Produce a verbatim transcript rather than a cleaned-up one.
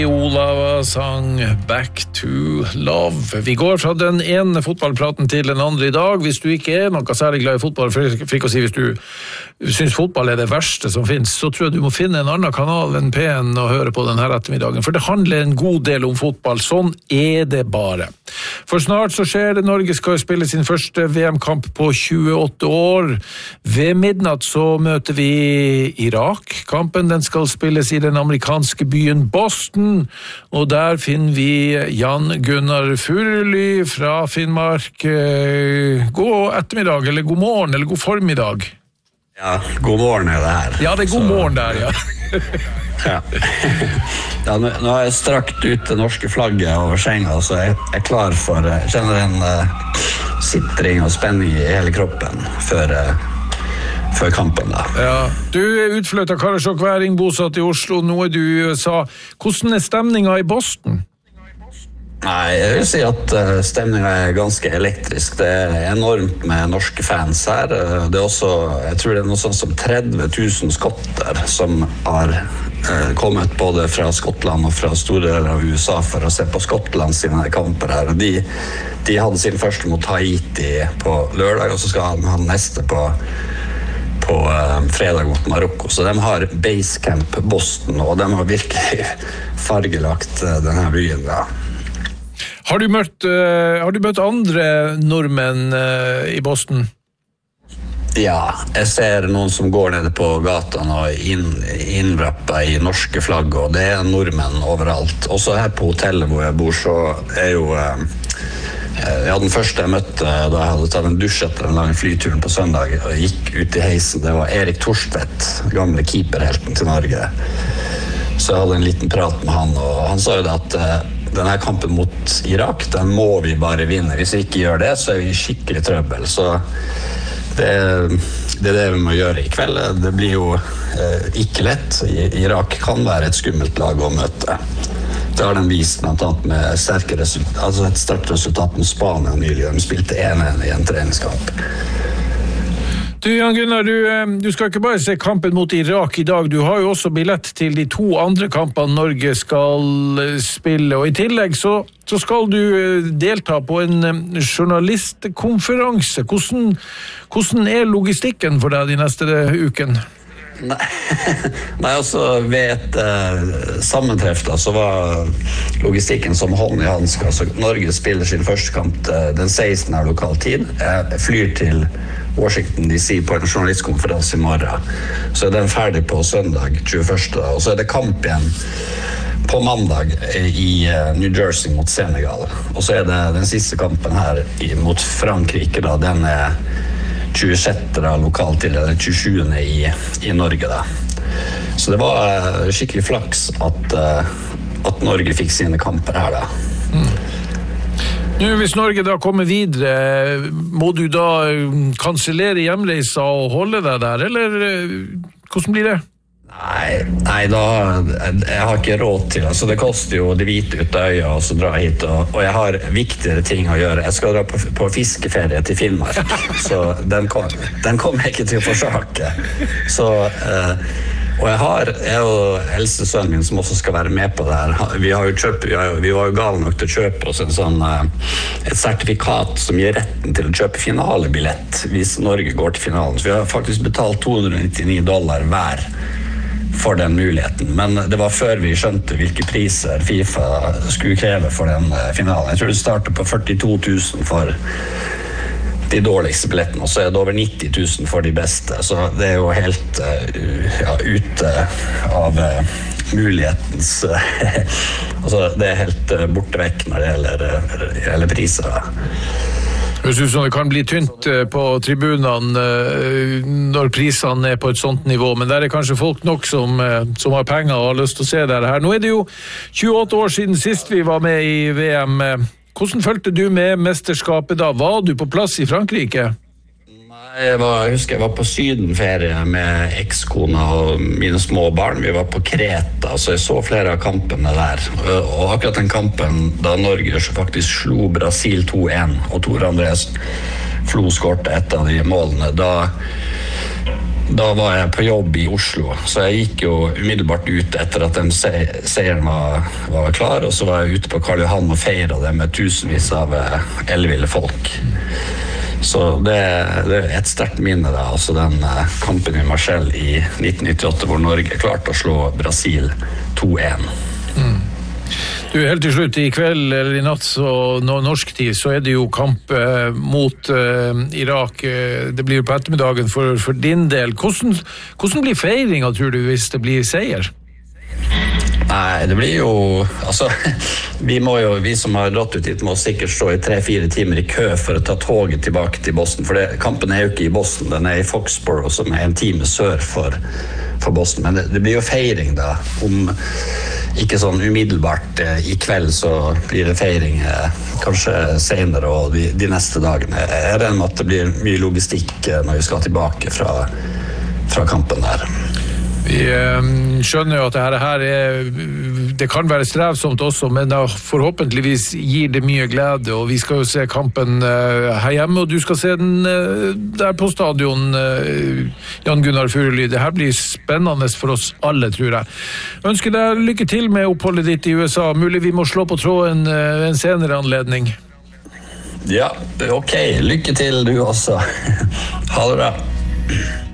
Ola sang Back to Love. Vi går fra den ene fotballpraten til den andre i dag. Hvis du ikke er noe særlig glad i fotball, for ikke å si hvis du synes fotball er det verste som finnes, så tror jeg du må finne en annen kanal enn P en og høre på denne ettermiddagen, for det handler en god del om fotball. Sånn er det bare. For snart så skjer det. Norge skal spille sin første V M-kamp på tjueåtte år. Ved midnatt så møter vi Irak. Kampen den skal spilles i den amerikanske byen Boston, og der finner vi Jan Gunnar Furuli fra Finnmark. God ettermiddag, eller god morgen, eller god formiddag. Ja, god morgen er det her. Ja, det er god Så... morgen der, ja. ja. ja nå, nå har jeg strakt ut det norske flagget over senga, så jeg er klar for, jeg kjenner en uh, sitring og spenning i hele kroppen før... Uh, før kampen da. Ja, du er utflyttet Karasjok-væring, bosatt i Oslo, nå er du i U S A. Hvordan er stemningen i Boston? Nei, jeg vil si at uh, stemningen er ganske elektrisk. Det er enormt med norske fans her. Det er også, jeg tror det er noe sånn som tretti tusen skotter som har uh, kommet både fra Skottland og fra store deler av U S A for å se på Skottland sine kamper her. De, de hadde sin første mot Haiti på lørdag, og så skal han ha neste på på uh, fredag mot Marokko, så de har Basecamp Boston, og de har virkelig fargelagt uh, denne byen da. Har du møtt, uh, har du møtt andre nordmenn uh, i Boston? Ja, jeg ser noen som går nede på gatan og inn, innvrapper i norske flagg, og det er nordmenn overalt. Også her på hotellet hvor jeg bor, så er jo uh, Ja, den første jeg møtte da jeg hadde tatt en dusj etter den lange flyturen på søndag og gikk ut i heisen, det var Erik Thorstvedt, gamle keeperhelten til Norge. Så jeg hadde en liten prat med han, og han sa jo det at uh, denne kampen mot Irak, den må vi bare vinne. Hvis vi ikke gjør det, så er vi skikkelig trøbbel. Så det, det er det vi må gjøre i kveld. Det blir jo uh, ikke lett. Irak kan være et skummelt lag å møte. Det har den vist blant annet med sterke resultat, altså et sterkt resultat med Spania nylig. De spilte en en i en treningskamp. Du, Jan Gunnar, du, du skal ikke bare se kampen mot Irak i dag. Du har jo også billett til de to andre kampene Norge skal spille. Og i tillegg så, så skal du delta på en journalistkonferanse. Hvordan, hvordan er logistikken for deg de neste uken? Nei, Nei altså ved et uh, sammentreff da, så var logistikken som hånd i hanske. Altså, Norge spiller sin første kamp uh, den sekstende av lokal tid. Jeg flyr til Washington D C på en journalistkonferanse i morgen. Så er den ferdig på søndag tjueførste. Og så er det kamp igjen på mandag i uh, New Jersey mot Senegal. Og så er det den siste kampen her i, mot Frankrike da, den er tjuesjette av lokaltid, eller tjuesjuende i, i Norge da. Så det var uh, skikkelig flaks at, uh, at Norge fikk sine kamper her da. Mm. Nå, hvis Norge da kommer videre, må du da kansellere hjemreisa og holde deg der, eller hvordan blir det? Nei, nei da, jeg har ikke råd til, altså det koster jo det hvite ut av øya og så dra hit, og, og jeg har viktigere ting å gjøre. Jeg skal dra på, på fiskeferie til Finnmark, så den, kom, den kommer jeg ikke til å forsake. Så, eh, og jeg har, jeg og eldste sønnen min som også skal være med på det her, vi, har jo kjøpt, vi, har, vi var jo gale nok til å kjøpe oss en sånn, et sertifikat som gir retten til å kjøpe finalebillett hvis Norge går til finalen. Så vi har faktisk betalt to hundre nittini dollar hver for den muligheten, men det var før vi skjønte hvilke priser FIFA skulle kreve for den finalen. Jeg tror det startet på førtito tusen for de dårligste billettene, og så er det over nitti tusen for de beste, så det er jo helt uh, ja, ute av uh, mulighetens uh, altså det er helt uh, borte vekk når det gjelder, uh, gjelder priser. Jeg synes det kan bli tynt på tribunene når prisene er på et sånt nivå, men der er kanskje folk nok som, som har penger og har lyst til å se det her. Nå er det jo tjueåtte år siden sist vi var med i V M. Hvordan følte du med mesterskapet da? Var du på plass i Frankrike? Jeg, var, jeg husker jeg var på sydenferie med ekskona og mine små barn. Vi var på Kreta, så jeg så flere av kampene der. Og akkurat den kampen da Norge faktisk slo Brasil to en, og Tor Andrés Flo skårte et av de målene, da Da var jeg på jobb i Oslo, så jeg gikk jo umiddelbart ut etter at den se- seieren var, var klar, og så var jeg ute på Karl Johan og feiret det med tusenvis av elville folk. Så det, det er et sterkt minne da, altså den kampen i Marseille i nitten nittiåtte, hvor Norge klarte å slå Brasil to en. Mm. Du, helt til slutt, i kveld eller i natt, så nå norsk tid, så er det jo kamp eh, mot eh, Irak. Det blir jo på ettermiddagen for, for din del. Hvordan, hvordan blir feiringen, tror du, hvis det blir seier? Nei, det blir jo, altså, vi må jo, vi som har dratt ut hit må sikkert stå i tre-fire timer i kø for å ta toget tilbake til Boston, for det, kampen er jo ikke i Boston, den er i Foxborough, som er en time sør for, for Boston, men det, det blir jo feiring da, om ikke sånn umiddelbart eh, i kveld, så blir det feiring eh, kanskje senere og de, de neste dagene. Jeg regner med at det blir mye logistikk eh, når vi skal tilbake fra, fra kampen der. Vi eh, skjønner jo at det her er, det kan være strevsomt også, men da forhåpentligvis gir det mye glede, og vi skal jo se kampen eh, her hjemme, og du skal se den eh, der på stadion, eh, Jan Gunnar Furuli. Det her blir spennende for oss alle, tror jeg. Ønsker deg lykke til med oppholdet ditt i U S A. Mulig vi må slå på tråden eh, en senere anledning. Ja, ok. Lykke til du også. Ha det bra.